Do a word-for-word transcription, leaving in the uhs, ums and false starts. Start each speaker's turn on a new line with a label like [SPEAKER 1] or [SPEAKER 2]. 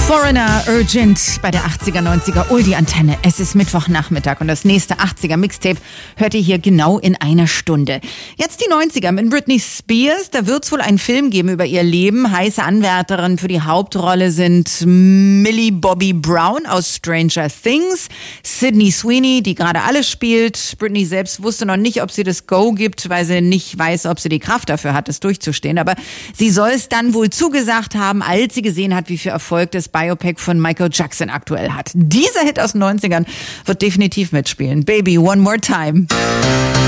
[SPEAKER 1] Foreigner Urgent bei der achtziger, neunziger Oldie-Antenne. Es ist Mittwochnachmittag und das nächste achtziger-Mixtape hört ihr hier genau in einer Stunde. Jetzt die neunziger mit Britney Spears. Da wird es wohl einen Film geben über ihr Leben. Heiße Anwärterinnen für die Hauptrolle sind Millie Bobby Brown aus Stranger Things, Sydney Sweeney, die gerade alles spielt. Britney selbst wusste noch nicht, ob sie das Go gibt, weil sie nicht weiß, ob sie die Kraft dafür hat, es durchzustehen. Aber sie soll es dann wohl zugesagt haben, als sie gesehen hat, wie viel Erfolg das Biopic von Michael Jackson aktuell hat. Dieser Hit aus den neunzigern wird definitiv mitspielen. Baby, one more time.